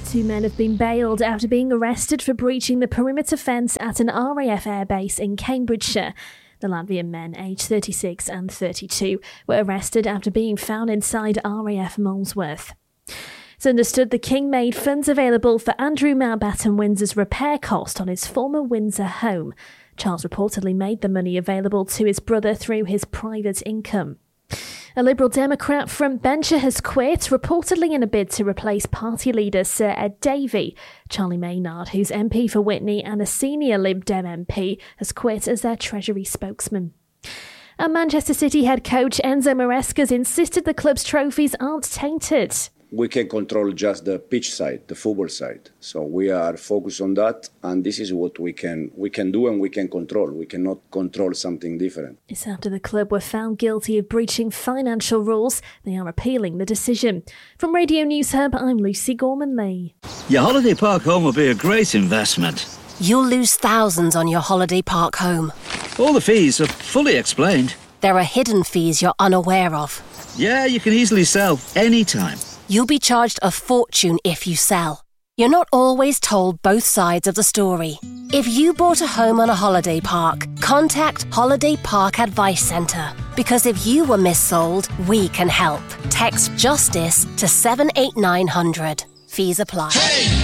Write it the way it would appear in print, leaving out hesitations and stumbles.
Two men have been bailed after being arrested for breaching the perimeter fence at an RAF airbase in Cambridgeshire. The Latvian men, aged 36 and 32, were arrested after being found inside RAF Molesworth. It's understood the King made funds available for Andrew Mountbatten Windsor's repair cost on his former Windsor home. Charles reportedly made the money available to his brother through his private income. A Liberal Democrat frontbencher has quit, reportedly in a bid to replace party leader Sir Ed Davey. Charlie Maynard, who's MP for Witney and a senior Lib Dem MP, has quit as their Treasury spokesman. And Manchester City head coach Enzo Maresca's insisted the club's trophies aren't tainted. We can control just the pitch side, the football side. So we are focused on that, and this is what we can do and we can control. We cannot control something different. It's after the club were found guilty of breaching financial rules. They are appealing the decision. From Radio News Hub, I'm Lucy Gorman-Lee. Your holiday park home will be a great investment. You'll lose thousands on your holiday park home. All the fees are fully explained. There are hidden fees you're unaware of. Yeah, you can easily sell anytime. You'll be charged a fortune if you sell. You're not always told both sides of the story. If you bought a home on a holiday park, contact Holiday Park Advice Centre. Because if you were missold, we can help. Text JUSTICE to 78900. Fees apply. Hey!